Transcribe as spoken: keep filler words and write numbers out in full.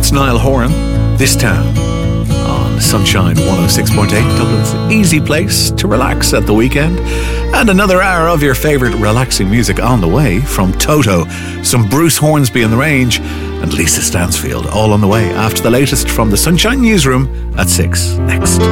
It's Niall Horan, This Town, on Sunshine one oh six point eight, Dublin's easy place to relax at the weekend. And another hour of your favourite relaxing music on the way from Toto, some Bruce Hornsby in the range, and Lisa Stansfield all on the way after the latest from the Sunshine Newsroom at six. Next.